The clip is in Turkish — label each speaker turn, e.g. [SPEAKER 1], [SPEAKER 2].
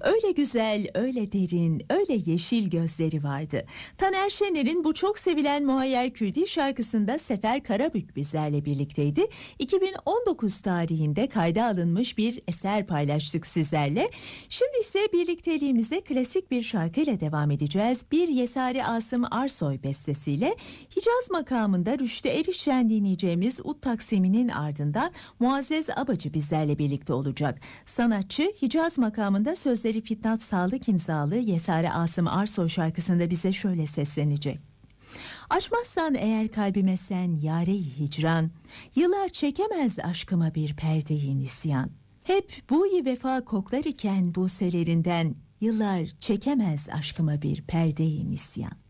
[SPEAKER 1] Öyle güzel, öyle derin, öyle yeşil gözleri vardı. Taner Şener'in bu çok sevilen Muayyer Kürdi şarkısında Sefer Karabük bizlerle birlikteydi. 2019 tarihinde kayda alınmış bir eser paylaştık sizlerle. Şimdi ise birlikteliğimize klasik bir şarkıyla devam edeceğiz. Bir Yesari Asım Arsoy bestesiyle Hicaz makamında Rüştü Eriş'ten dinleyeceğimiz Ut Taksimi'nin ardından Muazzez Abacı bizlerle birlikte olacak. Sanatçı Hicaz makamında sözleri Fitnat Sağlık imzalı Yesari Asım Arsoy şarkısında bize şöyle seslenecek. Açmazsan eğer kalbime sen yare-i hicran, yıllar çekemez aşkıma bir perde-i nisyan. Hep bu-i vefa koklar iken buselerinden, yıllar çekemez aşkıma bir perde-i nisyan.